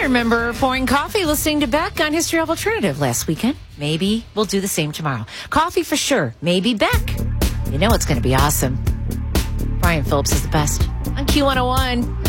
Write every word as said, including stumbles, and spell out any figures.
remember pouring coffee listening to Beck on History of Alternative last weekend. Maybe we'll do the same tomorrow. Coffee for sure. Maybe Beck. You know it's going to be awesome. Brian Phillips is the best on Q one oh one.